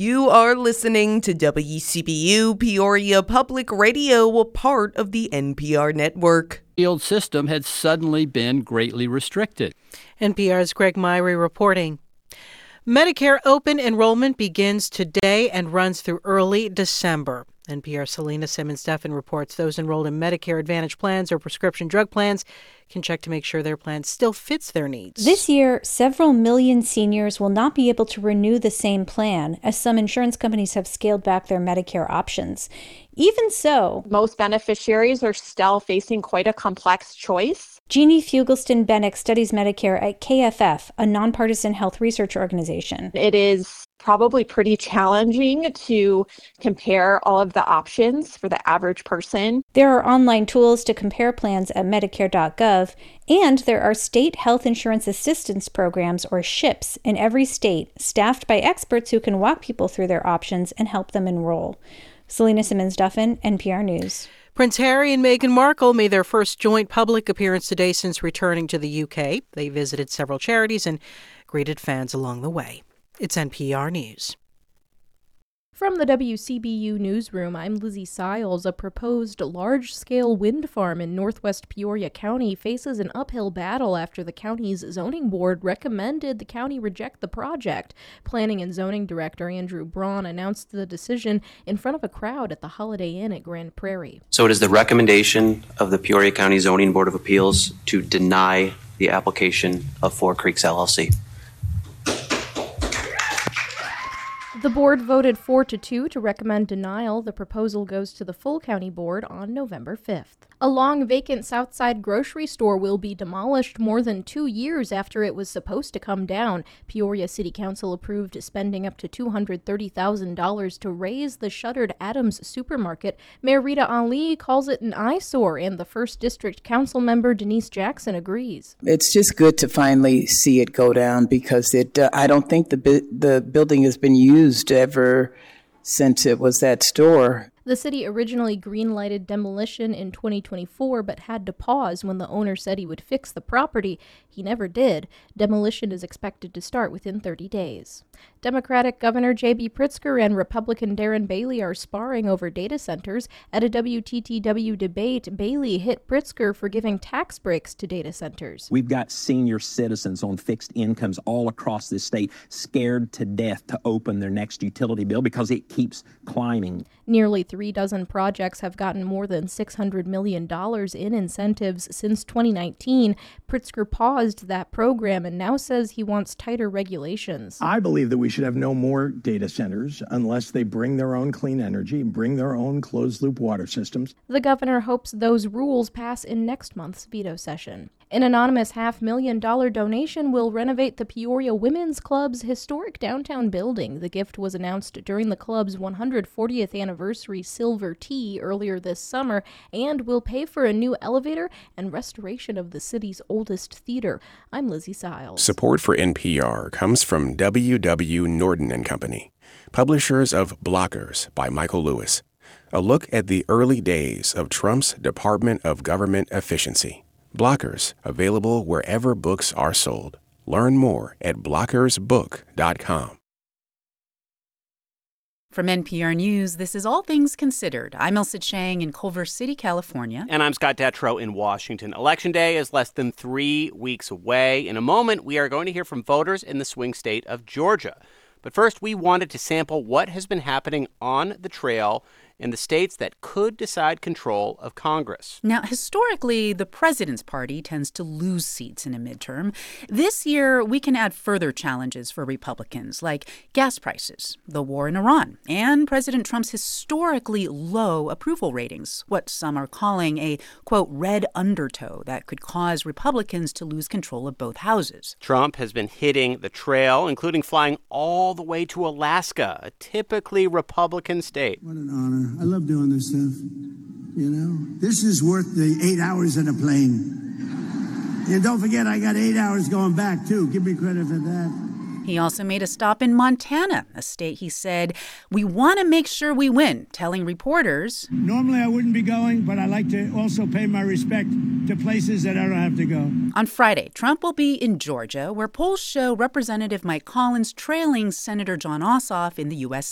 You are listening to WCBU Peoria Public Radio, a part of the NPR network. The old system had suddenly been greatly restricted. NPR's Greg Myrie reporting. Medicare open enrollment begins today and runs through early December. NPR's Selena Simmons-Duffin reports those enrolled in Medicare Advantage plans or prescription drug plans can check to make sure their plan still fits their needs. This year, several million seniors will not be able to renew the same plan, as some insurance companies have scaled back their Medicare options. Even so, most beneficiaries are still facing quite a complex choice. Jeannie Fugelston-Bennick studies Medicare at KFF, a nonpartisan health research organization. It is probably pretty challenging to compare all of the options for the average person. There are online tools to compare plans at Medicare.gov, and there are state health insurance assistance programs, or SHIPs, in every state, staffed by experts who can walk people through their options and help them enroll. Selena Simmons-Duffin, NPR News. Prince Harry and Meghan Markle made their first joint public appearance today since returning to the UK. They visited several charities and greeted fans along the way. It's NPR News. From the WCBU Newsroom, I'm Lizzie Siles. A proposed large-scale wind farm in northwest Peoria County faces an uphill battle after the county's zoning board recommended the county reject the project. Planning and Zoning Director Andrew Braun announced the decision in front of a crowd at the Holiday Inn at Grand Prairie. So it is the recommendation of the Peoria County Zoning Board of Appeals to deny the application of Four Creeks LLC. The board voted 4-2 to recommend denial. The proposal goes to the full county board on November 5th. A long vacant Southside grocery store will be demolished more than 2 years after it was supposed to come down. Peoria City Council approved spending up to $230,000 to raise the shuttered Adams supermarket. Mayor Rita Ali calls it an eyesore, and the 1st District Council member Denise Jackson agrees. It's just good to finally see it go down because I don't think the building has been used ever since it was that store. The city originally green-lighted demolition in 2024, but had to pause when the owner said he would fix the property. He never did. Demolition is expected to start within 30 days. Democratic Governor J.B. Pritzker and Republican Darren Bailey are sparring over data centers. At a WTTW debate, Bailey hit Pritzker for giving tax breaks to data centers. We've got senior citizens on fixed incomes all across this state scared to death to open their next utility bill because it keeps climbing. Nearly 3 dozen projects have gotten more than $600 million in incentives since 2019. Pritzker paused that program and now says he wants tighter regulations. I believe that we should have no more data centers unless they bring their own clean energy, bring their own closed-loop water systems. The governor hopes those rules pass in next month's veto session. An anonymous $500,000 donation will renovate the Peoria Women's Club's historic downtown building. The gift was announced during the club's 140th anniversary Silver Tea earlier this summer and will pay for a new elevator and restoration of the city's oldest theater. I'm Lizzie Siles. Support for NPR comes from W.W. Norton & Company, publishers of Blockers by Michael Lewis, a look at the early days of Trump's Department of Government Efficiency. Blockers, available wherever books are sold. Learn more at blockersbook.com. From NPR News, this is All Things Considered. I'm Elsa Chang in Culver City, California. And I'm Scott Detrow in Washington. Election Day is less than 3 weeks away. In a moment, we are going to hear from voters in the swing state of Georgia. But first, we wanted to sample what has been happening on the trail in the states that could decide control of Congress. Now, historically, the president's party tends to lose seats in a midterm. This year, we can add further challenges for Republicans, like gas prices, the war in Iran, and President Trump's historically low approval ratings, what some are calling a, quote, red undertow that could cause Republicans to lose control of both houses. Trump has been hitting the trail, including flying all the way to Alaska, a typically Republican state. What an honor. I love doing this stuff, you know. This is worth the 8 hours in a plane. And don't forget, I got 8 hours going back, too. Give me credit for that. He also made a stop in Montana, a state he said, we want to make sure we win, telling reporters. Normally I wouldn't be going, but I like to also pay my respect to places that I don't have to go. On Friday, Trump will be in Georgia, where polls show Representative Mike Collins trailing Senator Jon Ossoff in the U.S.